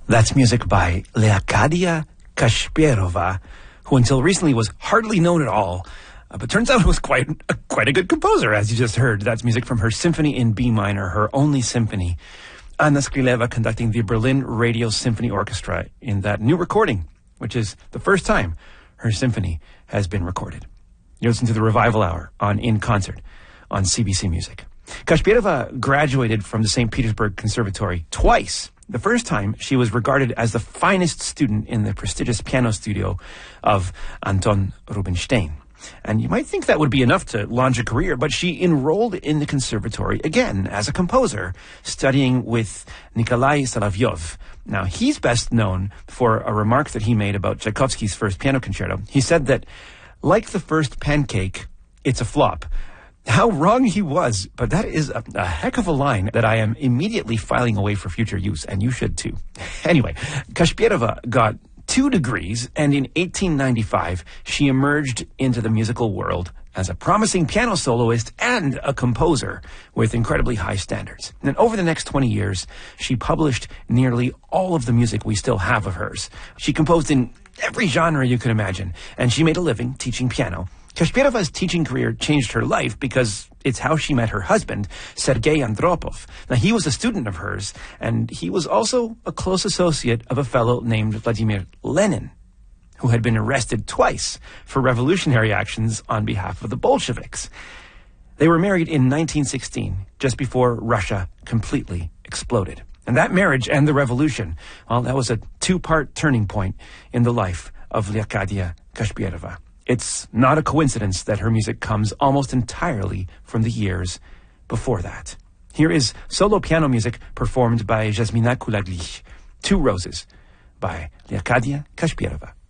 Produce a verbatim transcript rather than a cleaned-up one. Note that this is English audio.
That's music by Leocadia Kashpierova, who until recently was hardly known at all, uh, but turns out was quite a, quite a good composer, as you just heard. That's music from her Symphony in B minor, her only symphony. Anna Skrileva conducting the Berlin Radio Symphony Orchestra in that new recording, which is the first time her symphony has been recorded. You listen to the Revival Hour on In Concert on C B C Music. Kashpierova graduated from the Saint Petersburg Conservatory twice. The first time, she was regarded as the finest student in the prestigious piano studio of Anton Rubinstein. And you might think that would be enough to launch a career, but she enrolled in the conservatory again as a composer, studying with Nikolai Solovyov. Now, he's best known for a remark that he made about Tchaikovsky's first piano concerto. He said that, like the first pancake, it's a flop. How wrong he was, but that is a, a heck of a line that I am immediately filing away for future use, and you should too. Anyway, Kashpierova got two degrees, and in eighteen ninety-five, she emerged into the musical world as a promising piano soloist and a composer with incredibly high standards. And over the next twenty years, she published nearly all of the music we still have of hers. She composed in every genre you could imagine, and she made a living teaching piano. Kashpierova's teaching career changed her life because it's how she met her husband, Sergei Andropov. Now, he was a student of hers, and he was also a close associate of a fellow named Vladimir Lenin, who had been arrested twice for revolutionary actions on behalf of the Bolsheviks. They were married in nineteen sixteen, just before Russia completely exploded. And that marriage and the revolution, well, that was a two-part turning point in the life of Leocadia Kashpierova. It's not a coincidence that her music comes almost entirely from the years before that. Here is solo piano music performed by Jasmina Kulaglich, Two Roses, by Leocadia Kashpierova.